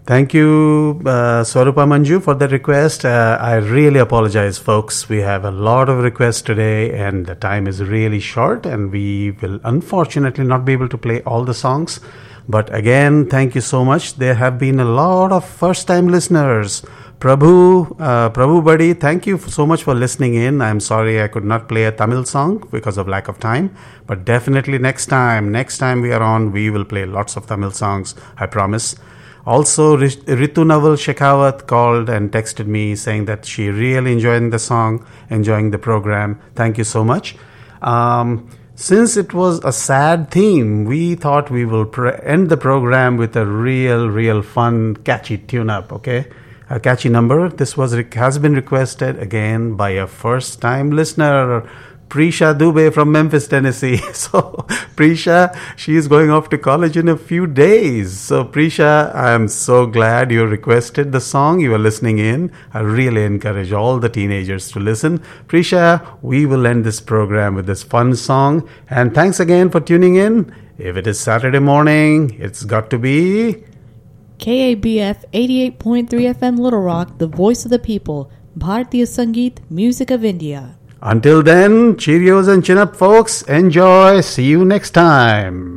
Thank you, Swarupa Manju, for the request. I really apologize, folks. We have a lot of requests today, and the time is really short, and we will unfortunately not be able to play all the songs. But again, thank you so much. There have been a lot of first-time listeners. Prabhu Buddy, thank you so much for listening in. I'm sorry I could not play a Tamil song because of lack of time. But definitely next time we are on, we will play lots of Tamil songs, I promise. Also, Ritu Naval Shekhawat called and texted me saying that she really enjoyed the song, enjoying the program. Thank you so much. Since it was a sad theme, we thought we will end the program with a real fun, catchy tune-up, okay? A catchy number. This has been requested again by a first-time listener, Prisha Dubey from Memphis, Tennessee. So, Prisha, she is going off to college in a few days. So, Prisha, I am so glad you requested the song. You are listening in. I really encourage all the teenagers to listen. Prisha, we will end this program with this fun song. And thanks again for tuning in. If it is Saturday morning, it's got to be KABF 88.3 FM Little Rock, the voice of the people, Bharatiya Sangeet, music of India. Until then, Cheerios and chin up, folks. Enjoy. See you next time.